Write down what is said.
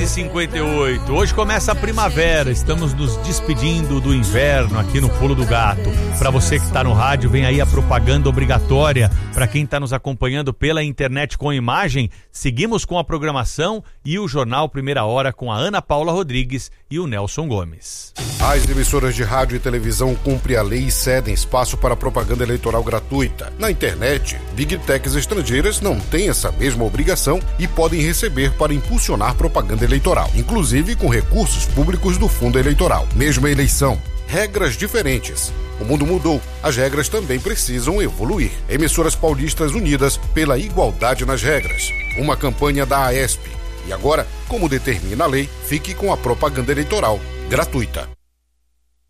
10h58. Hoje começa a primavera, estamos nos despedindo do inverno aqui no Pulo do Gato. Para você que está no rádio, vem aí a propaganda obrigatória. Para quem está nos acompanhando pela internet com imagem, seguimos com a programação e o Jornal Primeira Hora com a Ana Paula Rodrigues e o Nelson Gomes. As emissoras de rádio e televisão cumprem a lei e cedem espaço para propaganda eleitoral gratuita. Na internet, Big Techs estrangeiras não têm essa mesma obrigação e podem receber para impulsionar propaganda eleitoral, inclusive com recursos públicos do fundo eleitoral. Mesma eleição, regras diferentes. O mundo mudou, as regras também precisam evoluir. Emissoras paulistas unidas pela igualdade nas regras. Uma campanha da AESP. E agora, como determina a lei, fique com a propaganda eleitoral gratuita.